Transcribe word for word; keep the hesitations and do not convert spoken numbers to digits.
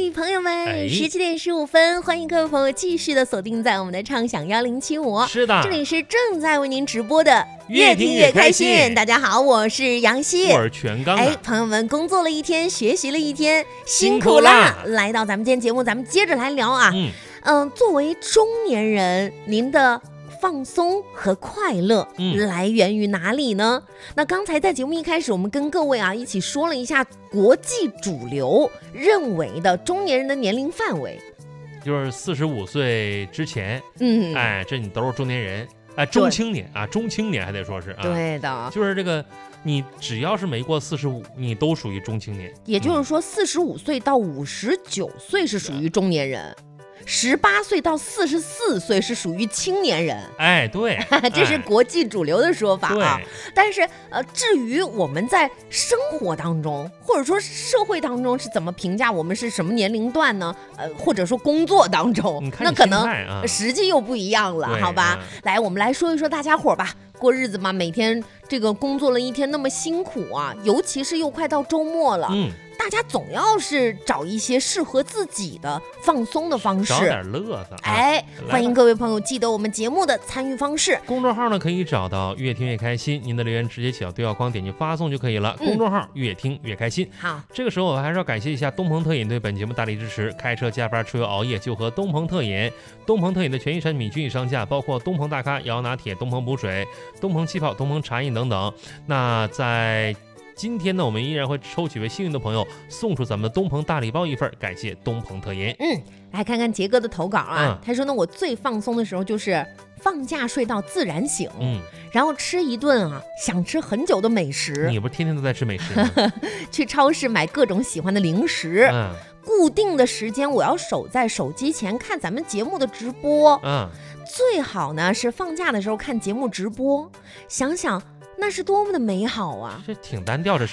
朋友们， 哎十七点十五分，欢迎各位朋友继续的锁定在我们的畅享幺零七五。 是的， 这里是正在为您直播的越听越开心。 大家好，我是杨希， 我是全刚、啊。 哎，朋友们，工作了一天，学习了一天，辛苦啦！来到咱们今天节目，咱们接着来聊啊。嗯嗯，作为中年人，您的放松和快乐来源于哪里呢？嗯、那刚才在节目一开始，我们跟各位啊一起说了一下国际主流认为的中年人的年龄范围， 就是四十五岁之前， 嗯， 哎，这你都是中年人，哎，中青年啊，中青年还得说是啊， 对的， 就是这个，你只要是没过四十五，你都属于中青年。 也就是说，四十五岁到五十九岁是属于中年人。十八岁到四十四岁是属于青年人， 哎，对， 这是国际主流的说法啊。 哎、 但是，呃，至于我们在生活当中，或者说社会当中是怎么评价我们是什么年龄段呢？呃，或者说工作当中， 你看那可能实际又不一样了，好吧？ 啊、 来，我们来说一说大家伙吧。过日子嘛，每天这个工作了一天那么辛苦啊，尤其是又快到周末了，嗯，大家总要是找一些适合自己的放松的方式， 找点乐子、啊。 哎，欢迎各位朋友记得我们节目的参与方式。 公众号呢可以找到越听越开心，您的留言直接起到对话框，点击发送就可以了。嗯、公众号越听越开心。 好， 这个时候我还是要感谢一下东鹏特饮对本节目大力支持。开车加班出游熬夜就喝东鹏特饮。东鹏特饮的全益产品均已上架，包括东鹏大咖、摇拿铁、东鹏补水、东鹏气泡、东鹏茶饮等等。那在今天呢，我们依然会抽取为幸运的朋友，送出咱们的东鹏大礼包一份，感谢东鹏特饮。 嗯，来看看杰哥的投稿啊，嗯、他说呢，我最放松的时候就是放假睡到自然醒，嗯，然后吃一顿啊想吃很久的美食。 你不是天天都在吃美食吗？ 去超市买各种喜欢的零食。嗯，固定的时间我要守在手机前看咱们节目的直播。嗯，最好呢是放假的时候看节目直播，想想那是多么的美好啊！ 这挺单调，这